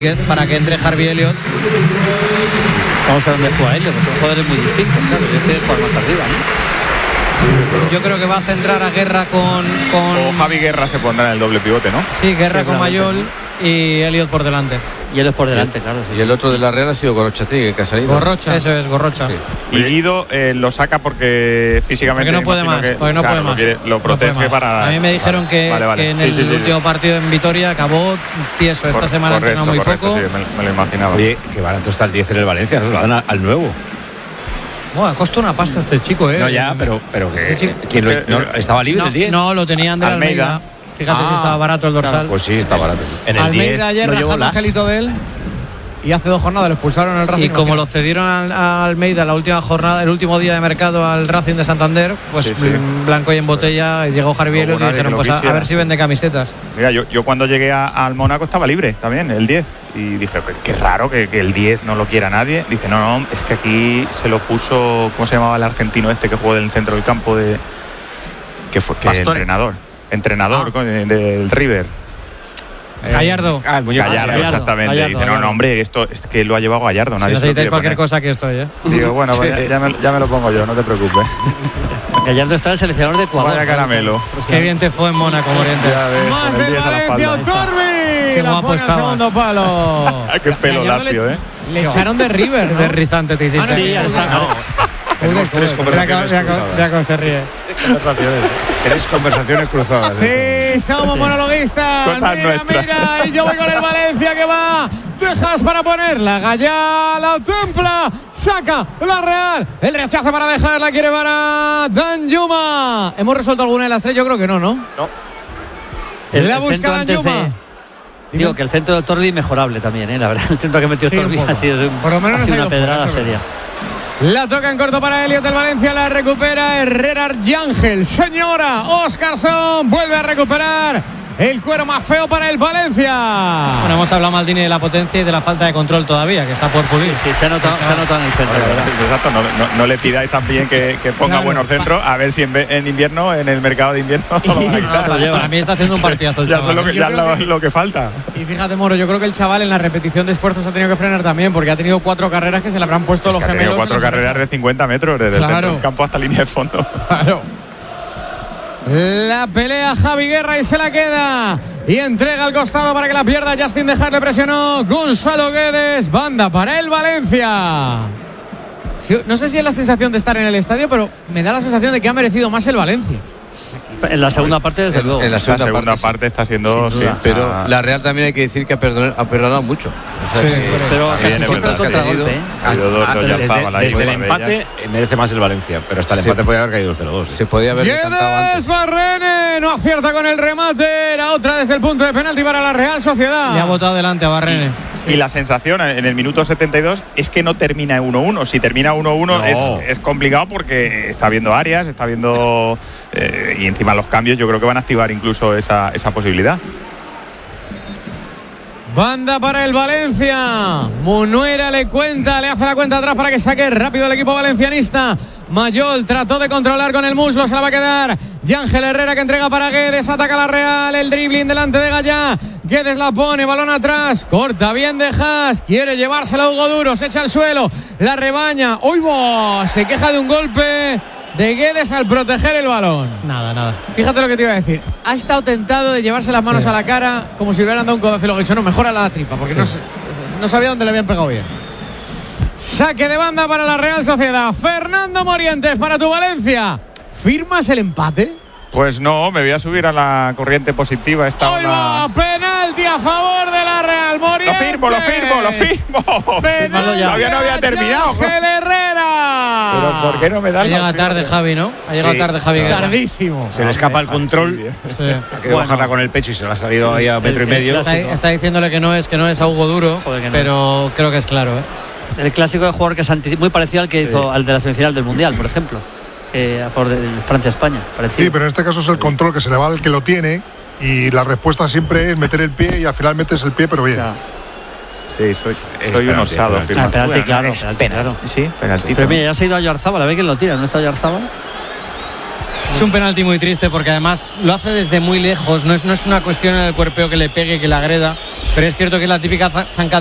para que entre Harvey Elliott. Vamos a ver dónde juega Elliott, porque son jugadores muy distintos, claro. Este juega más arriba, ¿no? Yo creo que va a centrar a Guerra con... O Javi Guerra se pondrá en el doble pivote, ¿no? Sí, Guerra con Mayol y Elliott por delante. Y Elliott por delante, claro. Sí, y el otro de la Real ha sido Gorrochategui, que ha salido. Gorrocha, eso es, Gorrocha. Sí. Y Guido lo saca porque físicamente... Porque no puede más, porque no puede más. Lo protege no para... A mí me dijeron que en el último partido en Vitoria acabó tieso. Esta semana entrenó muy poco. Sí, me lo imaginaba. Oye, qué barato está el 10 en el Valencia, no se lo dan al nuevo. Bueno, costó una pasta este chico, No, ya, pero que ¿quién estaba libre el 10? No, lo tenía Andrés Almeida. Fíjate si estaba barato el dorsal. Claro, pues sí, está barato. En el Almeida 10 ayer rajando angelito de él. Y hace 2 jornadas lo expulsaron en el Racing. Y como lo cedieron a Almeida la última jornada, el último día de mercado al Racing de Santander, pues blanco y en botella, llegó Harvey Elliott y dijeron, pues a ver si vende camisetas. Mira, yo cuando llegué al Mónaco estaba libre también, el 10. Y dije, qué raro que el 10 no lo quiera nadie. Dice, no, es que aquí se lo puso, ¿cómo se llamaba el argentino este que jugó en el centro del campo de... que entrenador del River? Gallardo. Gallardo, exactamente. Gallardo, dice, no, hombre, esto es que lo ha llevado Gallardo. Si necesitáis cualquier cosa, aquí estoy, Digo, bueno, pues ya me lo pongo yo, no te preocupes. Gallardo está el seleccionador de Ecuador. Vaya caramelo. Qué bien te fue en Mónaco, Morientes. Más del Valencia, Otorbi. Qué guapo estabas. Segundo palo. Qué pelo lacio, Le echaron de River, ¿no? De rizante te hiciste. Sí, ya está. Tenemos 3 conversaciones cruzadas. Mira cómo se ríe. 3 conversaciones cruzadas. Sí, somos monologuistas. Mira, y yo voy con el Valencia que va. Dejas para ponerla. Gallá la templa. Saca la Real. El rechazo para dejarla. Quiere para Danjuma. ¿Hemos resuelto alguna de las 3? Yo creo que no. No. La busca Danjuma. Digo que el centro de Otorbi mejorable también, la verdad. El centro que metió Otorbi ha sido por lo menos una pedrada seria. La toca en corto para Elliott del Valencia, la recupera Herrera Arjangel. Señora Oscarson vuelve a recuperar el cuero más feo para el Valencia. Bueno, hemos hablado, Maldini, de la potencia y de la falta de control todavía, que está por pulir. Sí, se ha notado en el centro. Exacto, no le pidáis también que ponga buenos centros, a ver si en invierno, en el mercado de invierno, para mí está haciendo un partidazo el chaval. Ya lo que falta. Y fíjate, Moro, yo creo que el chaval en la repetición de esfuerzos ha tenido que frenar también, porque ha tenido 4 carreras que se le habrán puesto los gemelos. 4 carreras de 50 metros, desde el centro del campo hasta línea de fondo. Claro. La pelea Javi Guerra y se la queda. Y entrega al costado para que la pierda. Justin Dejar le presionó. Gonzalo Guedes. Banda para el Valencia. No sé si es la sensación de estar en el estadio, pero me da la sensación de que ha merecido más el Valencia. En la segunda parte, desde luego. En la segunda parte está siendo... Sí, pero la Real también hay que decir que ha perdonado mucho. O sea, pero casi siempre el contragolpe. Desde el empate merece más el Valencia, pero hasta el empate podía haber caído el 0-2. Se podía haber decantado antes. Barrene no acierta con el remate. Era otra desde el punto de penalti para la Real Sociedad. Le ha botado delante a Barrene. Y la sensación en el minuto 72 es que no termina 1-1. Si termina 1-1 es complicado porque está viendo áreas, está viendo... y encima los cambios yo creo que van a activar incluso esa posibilidad. Banda para el Valencia. Munuera le hace la cuenta atrás para que saque rápido el equipo valencianista. Mayol trató de controlar con el muslo, se la va a quedar Yángel Herrera, que entrega para Guedes, ataca la Real, el dribbling delante de Gallá. Guedes la pone, balón atrás, corta bien de Haas, quiere llevársela a Hugo Duro, se echa al suelo, la rebaña. ¡Uy, se queja de un golpe de Guedes al proteger el balón! Nada. Fíjate lo que te iba a decir. Ha estado tentado de llevarse las manos a la cara como si le hubieran dado un codazo y lo que he dicho, no, mejora la tripa, porque no sabía dónde le habían pegado bien. Saque de banda para la Real Sociedad. Fernando Morientes para tu Valencia. ¿Firmas el empate? Pues no, me voy a subir a la corriente positiva. ¡Hoy va! Penalti a favor de la Real. Morientes. Lo firmo. Penalti. Todavía no había terminado. Ángel Herrera. Pero ¿por qué no me da? Llega tarde Javi, ¿no? Ha llegado tarde Javi Guerra. Tardísimo. Se le escapa el control. Sí. Ha querido bajarla con el pecho y se le ha salido ahí a metro y medio. Está diciéndole que no es a Hugo Duro, pero creo que es claro, El clásico de jugador que es muy parecido al que hizo al de la semifinal del Mundial, por ejemplo, a favor de Francia-España. Sí, pero en este caso es el control que se le va al que lo tiene y la respuesta siempre es meter el pie y al final metes el pie, pero bien. Ya. Sí, soy un osado. Penalti, claro. Sí, penalti. Pero mira, ya se ha ido a Oyarzábal, a ver quién lo tira, ¿no está Oyarzábal? Es un penalti muy triste porque además lo hace desde muy lejos, no es una cuestión en el cuerpeo que le pegue, que le agreda, Pero es cierto que es la típica zancadilla